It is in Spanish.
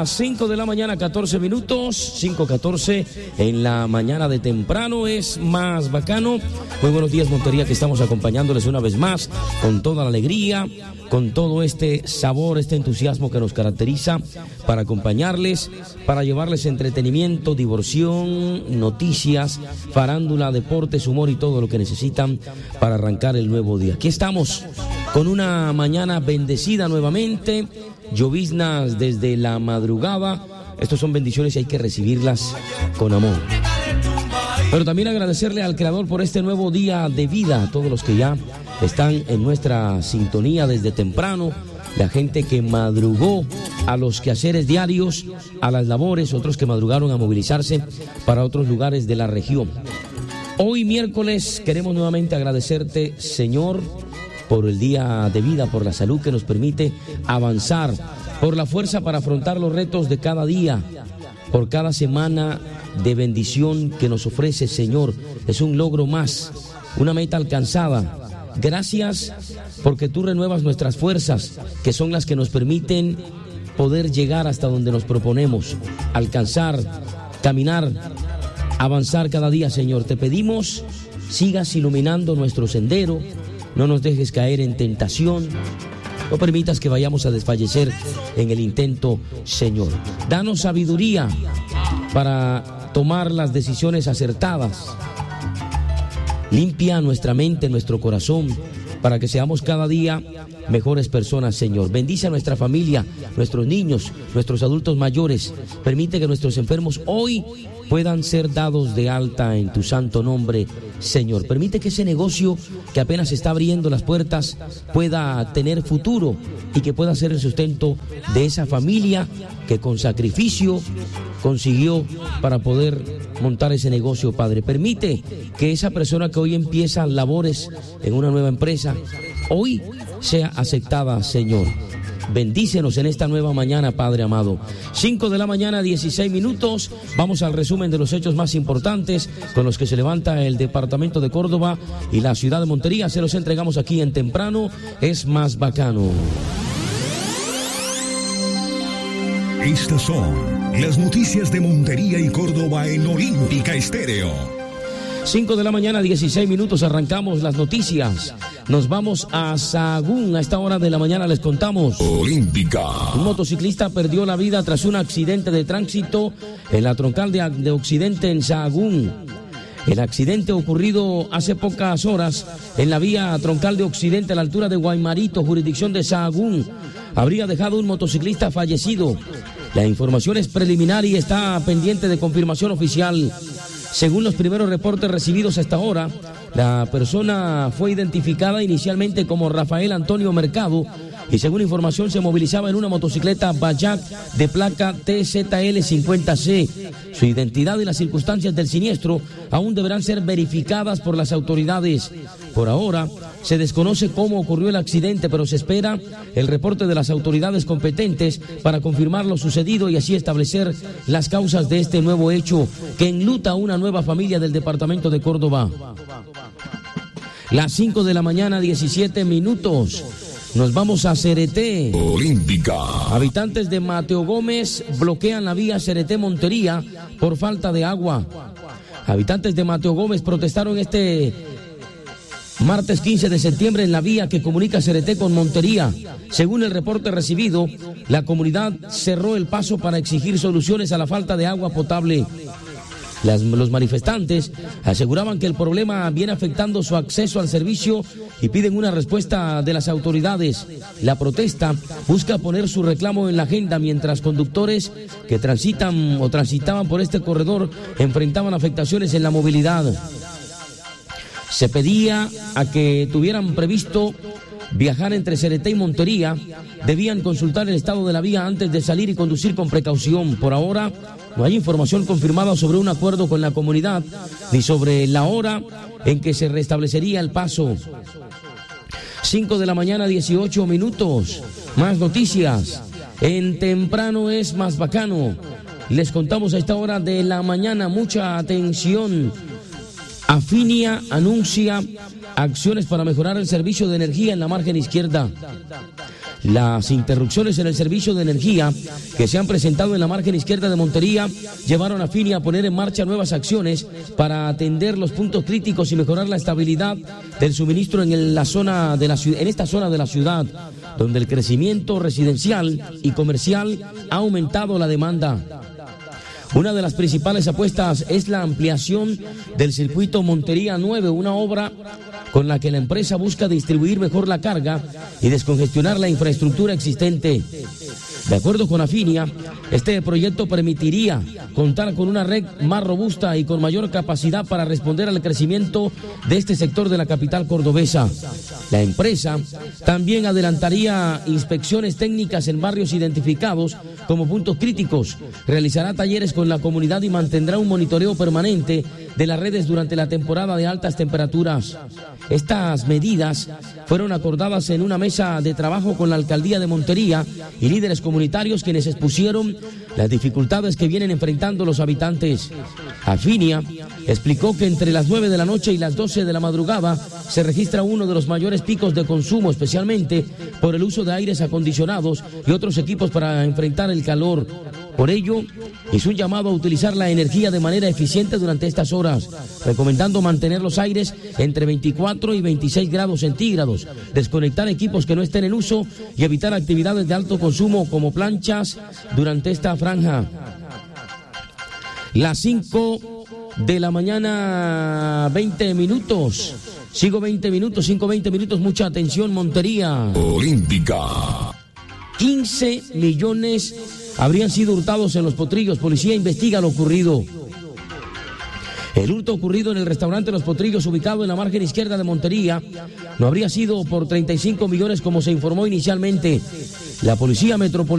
Las 5 de la mañana, 14 minutos, 5:14 en la mañana de temprano, es más bacano. Muy buenos días, Montería, que estamos acompañándoles una vez más con toda la alegría, con todo este sabor, este entusiasmo que nos caracteriza para acompañarles, para llevarles entretenimiento, diversión, noticias, farándula, deportes, humor y todo lo que necesitan para arrancar el nuevo día. Aquí estamos con una mañana bendecida nuevamente, lloviznas desde la madrugada. Estos son bendiciones y hay que recibirlas con amor. Pero también agradecerle al Creador por este nuevo día de vida, a todos los que ya están en nuestra sintonía desde temprano, la gente que madrugó a los quehaceres diarios, a las labores, otros que madrugaron a movilizarse para otros lugares de la región. Hoy miércoles queremos nuevamente agradecerte, Señor, por el día de vida, por la salud que nos permite avanzar, por la fuerza para afrontar los retos de cada día, por cada semana de bendición que nos ofrece, Señor. Es un logro más, una meta alcanzada. Gracias porque tú renuevas nuestras fuerzas, que son las que nos permiten poder llegar hasta donde nos proponemos, alcanzar, caminar, avanzar cada día, Señor. Te pedimos, sigas iluminando nuestro sendero, no nos dejes caer en tentación, no permitas que vayamos a desfallecer en el intento, Señor. Danos sabiduría para tomar las decisiones acertadas. Limpia nuestra mente, nuestro corazón, para que seamos cada día mejores personas, Señor. Bendice a nuestra familia, nuestros niños, nuestros adultos mayores. Permite que nuestros enfermos hoy puedan ser dados de alta en tu santo nombre, Señor. Permite que ese negocio que apenas está abriendo las puertas pueda tener futuro y que pueda ser el sustento de esa familia que con sacrificio consiguió para poder montar ese negocio, Padre. Permite que esa persona que hoy empieza labores en una nueva empresa, hoy sea aceptada, Señor. Bendícenos en esta nueva mañana, Padre amado. 5 de la mañana, 16 minutos. Vamos al resumen de los hechos más importantes con los que se levanta el departamento de Córdoba y la ciudad de Montería. Se los entregamos aquí en Temprano, es más bacano. Estas son las noticias de Montería y Córdoba en Olímpica Estéreo. 5 de la mañana, 16 minutos, arrancamos las noticias. Nos vamos a Sahagún. A esta hora de la mañana les contamos. Olímpica. Un motociclista perdió la vida tras un accidente de tránsito en la troncal de Occidente en Sahagún. El accidente ocurrido hace pocas horas en la vía troncal de Occidente a la altura de Guaymarito, jurisdicción de Sahagún, habría dejado un motociclista fallecido. La información es preliminar y está pendiente de confirmación oficial. Según los primeros reportes recibidos hasta ahora, la persona fue identificada inicialmente como Rafael Antonio Mercado y según información se movilizaba en una motocicleta Bajaj de placa TZL50C. Su identidad y las circunstancias del siniestro aún deberán ser verificadas por las autoridades. Por ahora, se desconoce cómo ocurrió el accidente, pero se espera el reporte de las autoridades competentes para confirmar lo sucedido y así establecer las causas de este nuevo hecho que enluta a una nueva familia del departamento de Córdoba. Las 5 de la mañana, 17 minutos. Nos vamos a Cereté. Olímpica. Habitantes de Mateo Gómez bloquean la vía Cereté-Montería por falta de agua. Habitantes de Mateo Gómez protestaron este martes 15 de septiembre en la vía que comunica Cereté con Montería. Según el reporte recibido, la comunidad cerró el paso para exigir soluciones a la falta de agua potable. Los manifestantes aseguraban que el problema viene afectando su acceso al servicio y piden una respuesta de las autoridades. La protesta busca poner su reclamo en la agenda mientras conductores que transitaban por este corredor enfrentaban afectaciones en la movilidad. Se pedía a que tuvieran previsto viajar entre Cereté y Montería, debían consultar el estado de la vía antes de salir y conducir con precaución. Por ahora, no hay información confirmada sobre un acuerdo con la comunidad, ni sobre la hora en que se restablecería el paso. 5 de la mañana, 18 minutos. Más noticias. En Temprano es más bacano. Les contamos a esta hora de la mañana, mucha atención. Afinia anuncia acciones para mejorar el servicio de energía en la margen izquierda. Las interrupciones en el servicio de energía que se han presentado en la margen izquierda de Montería llevaron a Fini a poner en marcha nuevas acciones para atender los puntos críticos y mejorar la estabilidad del suministro en esta zona de la ciudad, donde el crecimiento residencial y comercial ha aumentado la demanda. Una de las principales apuestas es la ampliación del circuito Montería 9, una obra con la que la empresa busca distribuir mejor la carga y descongestionar la infraestructura existente. De acuerdo con Afinia, este proyecto permitiría contar con una red más robusta y con mayor capacidad para responder al crecimiento de este sector de la capital cordobesa. La empresa también adelantaría inspecciones técnicas en barrios identificados como puntos críticos, realizará talleres con la comunidad y mantendrá un monitoreo permanente de las redes durante la temporada de altas temperaturas. Estas medidas fueron acordadas en una mesa de trabajo con la alcaldía de Montería y líderes comunitarios, quienes expusieron las dificultades que vienen enfrentando los habitantes. Afinia explicó que entre las 9 de la noche y las 12 de la madrugada se registra uno de los mayores picos de consumo, especialmente por el uso de aires acondicionados y otros equipos para enfrentar el calor. Por ello, hizo un llamado a utilizar la energía de manera eficiente durante estas horas, recomendando mantener los aires entre 24 y 26 grados centígrados, desconectar equipos que no estén en uso y evitar actividades de alto consumo como planchas durante esta franja. Las 5 de la mañana, 20 minutos. Sigo 20 minutos, 5-20 minutos, mucha atención, Montería. Olímpica. 15 millones habrían sido hurtados en Los Potrillos. Policía investiga lo ocurrido. El hurto ocurrido en el restaurante Los Potrillos, ubicado en la margen izquierda de Montería, no habría sido por 35 millones como se informó inicialmente. La Policía Metropolitana